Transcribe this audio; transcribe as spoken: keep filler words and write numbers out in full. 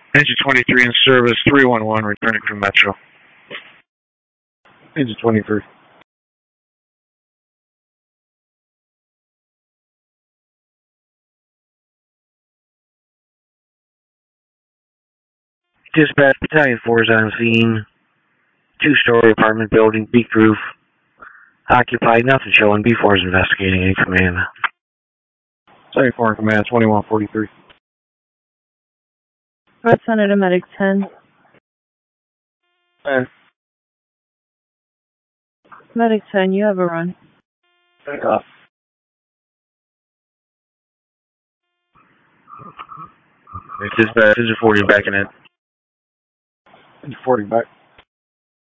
Engine twenty-three in service, three one one, returning from Metro. Engine twenty-three. Dispatch, Battalion four is on scene. Two-story apartment building, beaked roof. Occupied, nothing showing. B four is investigating in command. Battalion four in command, twenty-one forty-three. Red Senator Medic ten. ten. Medic ten, you have a run. Back off. Dispatch, Engine forty backing in. Engine forty back.